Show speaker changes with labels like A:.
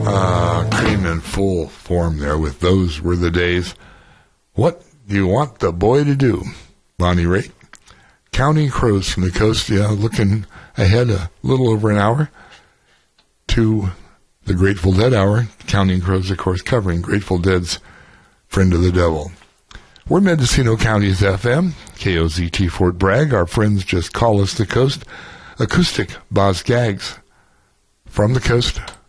A: Cream in full form there with Those Were the Days. What do you want the boy to do? Bonnie Raitt. Counting Crows from the Coast, looking ahead a little over an hour to the Grateful Dead hour. Counting Crows, of course, covering Grateful Dead's Friend of the Devil. We're Mendocino County's FM, KOZT Fort Bragg. Our friends just call us the Coast. Acoustic Boz Gags from the Coast.